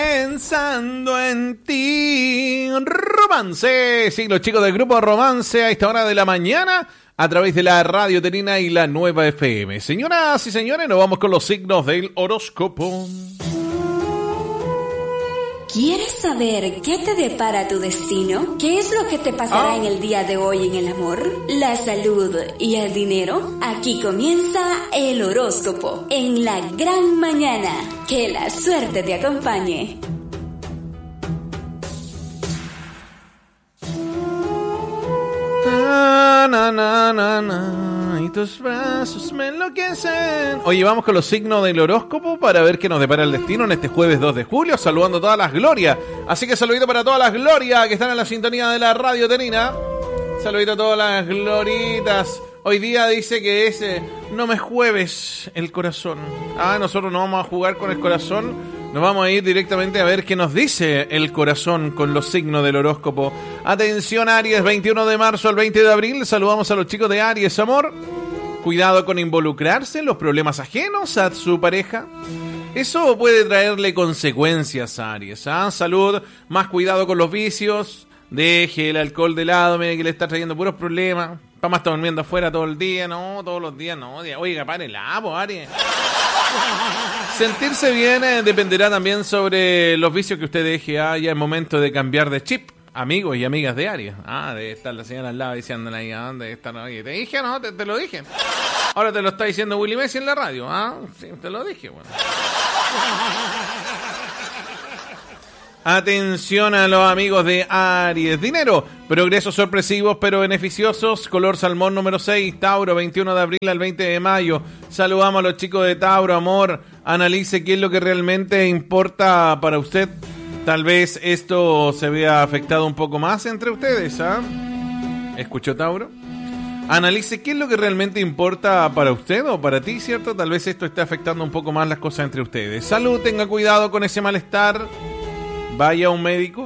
pensando en ti. Romance. Sí, los chicos del grupo Romance a esta hora de la mañana a través de la Radio Terina y la Nueva FM. Señoras y señores, nos vamos con los signos del horóscopo. ¿Quieres saber qué te depara tu destino? ¿Qué es lo que te pasará en el día de hoy en el amor, la salud y el dinero? Aquí comienza el horóscopo en la gran mañana. Que la suerte te acompañe. Y tus brazos me enloquecen. Oye, vamos con los signos del horóscopo para ver qué nos depara el destino en este jueves 2 de julio, saludando a todas las glorias. Así que saludito para todas las glorias que están en la sintonía de la Radio Terina. Saludito a todas las gloritas. Hoy día dice que es no me jueves el corazón. Nosotros no vamos a jugar con el corazón. Nos vamos a ir directamente a ver qué nos dice el corazón con los signos del horóscopo. Atención Aries, 21 de marzo al 20 de abril. Saludamos a los chicos de Aries, amor. Cuidado con involucrarse en los problemas ajenos a su pareja. Eso puede traerle consecuencias a Aries. Salud, más cuidado con los vicios. Deje el alcohol de lado, mire que le está trayendo puros problemas. Vamos a estar durmiendo afuera todo el día, no, todos los días, no. Oiga, párela, Aries. Sentirse bien dependerá también sobre los vicios que usted deje. Ya es momento de cambiar de chip. Amigos y amigas de Aries. Debe estar la señora al lado diciéndole ahí, ¿dónde está? Oye, ¿te dije o no? Te lo dije. Ahora te lo está diciendo Willy Messi en la radio. Sí, te lo dije, bueno. Atención a los amigos de Aries. Dinero, progresos sorpresivos pero beneficiosos. Color salmón número 6, Tauro, 21 de abril al 20 de mayo. Saludamos a los chicos de Tauro, amor. Analice qué es lo que realmente importa para usted. Tal vez esto se vea afectado un poco más entre ustedes, ¿Escuchó, Tauro? Analice qué es lo que realmente importa para usted o para ti, ¿cierto? Tal vez esto esté afectando un poco más las cosas entre ustedes. Salud, tenga cuidado con ese malestar. Vaya a un médico.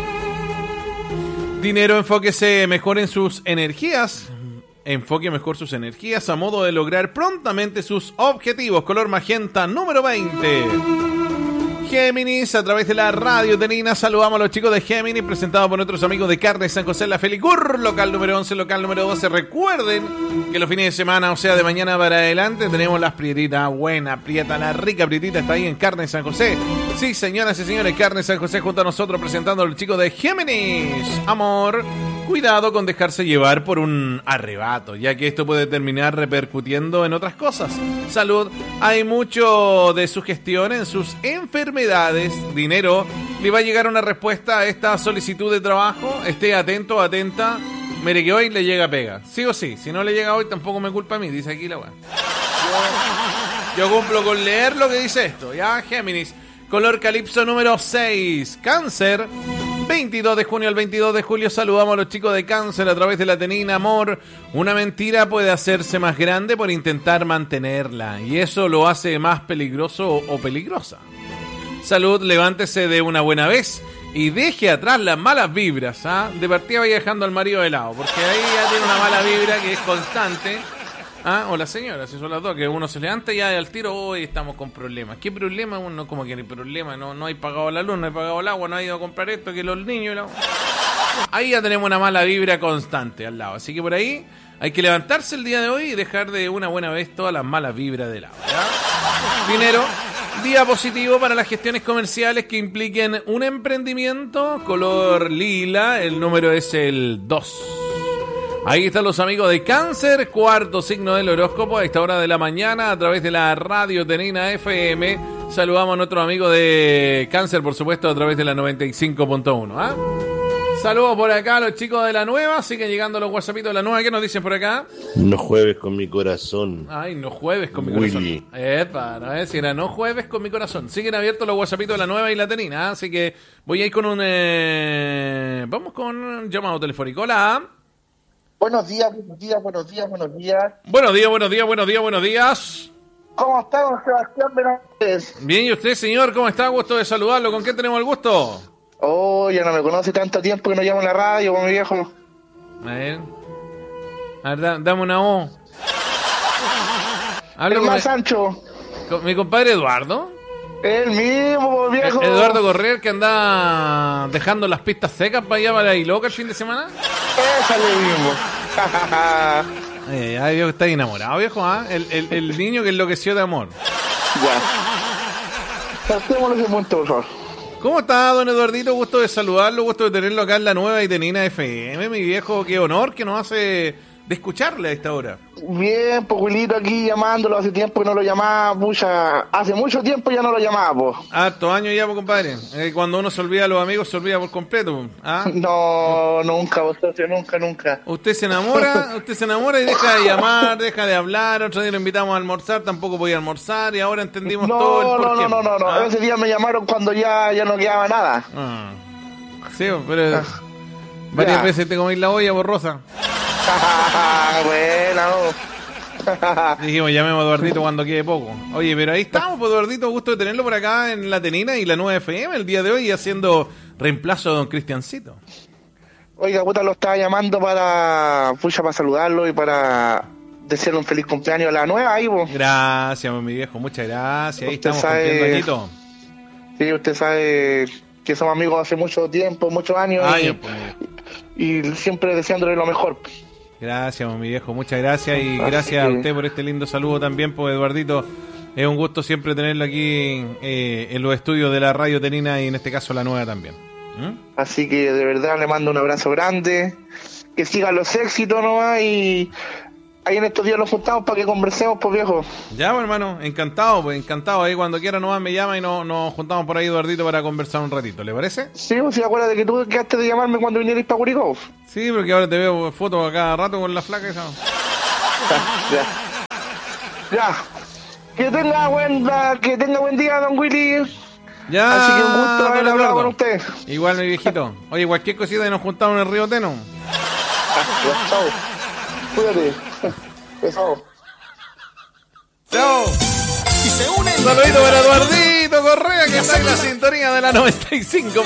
Dinero, enfóquese mejor en sus energías. Enfoque mejor sus energías a modo de lograr prontamente sus objetivos. Color magenta número 20. Géminis, a través de la Radio Terina, saludamos a los chicos de Géminis, presentados por nuestros amigos de Carne San José La Felicur, local número 11, local número 12. Recuerden que los fines de semana, o sea, de mañana para adelante, tenemos las prietitas buenas, prieta, la rica prietita está ahí en Carne San José. Sí, señoras y señores, Carne San José junto a nosotros presentando a los chicos de Géminis. Amor, cuidado con dejarse llevar por un arrebato, ya que esto puede terminar repercutiendo en otras cosas. Salud, hay mucho de sugestión en sus enfermedades. Dinero, le va a llegar una respuesta a esta solicitud de trabajo. Esté atento, atenta. Mire que hoy le llega pega, sí o sí. Si no le llega hoy, tampoco me culpa a mí, dice aquí la weá. Yo cumplo con leer lo que dice esto, ¿ya? Géminis, color calipso número 6. Cáncer, 22 de junio al 22 de julio. Saludamos a los chicos de Cáncer a través de la Tenina, amor. Una mentira puede hacerse más grande por intentar mantenerla, y eso lo hace más peligroso o peligrosa. Salud, levántese de una buena vez y deje atrás las malas vibras. De partida vaya dejando al marido de lado, porque ahí ya tiene una mala vibra que es constante. O la señora, si son las dos, que uno se levanta y ya al tiro, hoy estamos con problemas. ¿Qué problema? Uno como que hay problema, no hay pagado la luz, no hay pagado el agua, no ha ido a comprar esto, que los niños... Ahí ya tenemos una mala vibra constante al lado, así que por ahí hay que levantarse el día de hoy y dejar de una buena vez todas las malas vibras de lado, ¿ya? Dinero, día positivo para las gestiones comerciales que impliquen un emprendimiento, color lila, el número es el 2. Ahí están los amigos de Cáncer, cuarto signo del horóscopo a esta hora de la mañana a través de la Radio Terina FM. Saludamos a nuestros amigos de Cáncer, por supuesto, a través de la 95.1. Saludos por acá a los chicos de la nueva. Siguen llegando los whatsappitos de la nueva. ¿Qué nos dicen por acá? No jueves con mi corazón. Ay, no jueves con mi Willy. corazón. Para si era no jueves con mi corazón. Siguen abiertos los whatsappitos de la nueva y la Tenina. Así que voy a ir con un... Vamos con un llamado telefónico. Hola. Buenos días, buenos días, buenos días, buenos días. Buenos días, buenos días, buenos días, buenos días. ¿Cómo está, don Sebastián Benavides? Bien, ¿y usted, señor? ¿Cómo está? Gusto de saludarlo. ¿Con qué tenemos el gusto? Oh, ya no me conoce tanto tiempo que no llamo a la radio con mi viejo. A ver, dame una O. Hablo con Sancho. ¿Con mi compadre Eduardo? El mismo, viejo. Eduardo Correa, que anda dejando las pistas secas para allá para Iloca el fin de semana. Ese es el mismo. Ay, viejo, está enamorado, viejo, ¿ah? El niño que enloqueció de amor. Ya. Pastémoslo ese punto, por favor. ¿Cómo está, don Eduardito? Gusto de saludarlo, gusto de tenerlo acá en la nueva Itenina FM, mi viejo. Qué honor que nos hace de escucharle a esta hora. Bien, pues Wilito aquí llamándolo, hace tiempo que no lo llamaba, pucha, hace mucho tiempo ya no lo llamaba, pues. Hartos años ya, pues, compadre. Cuando uno se olvida de los amigos, se olvida por completo. ¿Ah? No, nunca, vosotros, nunca. Usted se enamora y deja de llamar, deja de hablar. Otro día lo invitamos a almorzar, tampoco podía almorzar y ahora entendimos todo el porqué. No. ¿Ah? Ese día me llamaron cuando ya no quedaba nada. Ah. Sí, pero varias veces te comís la olla borrosa. Buena, Dijimos, llamemos a Eduardito cuando quede poco. Oye, pero ahí estamos, pues, Eduardito, gusto de tenerlo por acá en la Tenina y la 9 FM el día de hoy, haciendo reemplazo a don Cristiancito. Oiga, puta, lo estaba llamando para saludarlo y para desearle un feliz cumpleaños a la nueva ahí, vos. Gracias, mi viejo, muchas gracias. Ahí Usted estamos sabe, cumpliendo añito. Sí, usted sabe que somos amigos hace mucho tiempo, muchos años. Y siempre deseándole lo mejor. Gracias, mi viejo, muchas gracias y gracias a usted por este lindo saludo también, pues, Eduardito. Es un gusto siempre tenerlo aquí en los estudios de la Radio Tenina y en este caso la nueva también. Así que de verdad le mando un abrazo grande, que sigan los éxitos nomás y ahí en estos días nos juntamos para que conversemos, pues viejo. Ya, pues, hermano, encantado. Ahí cuando quiera nomás me llama y nos juntamos por ahí, Eduardito, para conversar un ratito, ¿le parece? Sí, pues si acuerdas de que tú quedaste de llamarme cuando vinierais para Curicó. Sí, porque ahora te veo fotos a cada rato con la flaca esa. Ya. Que tenga buen día, don Willy. Ya. Así que un gusto haber hablado con usted. Igual, mi viejito. Oye, cualquier cosita y nos juntamos en el Río Teno. Chao. Cuídate. Besado. Chao. Y se unen. Un saludito para Eduardito Correa, que está en la sintonía de la 95.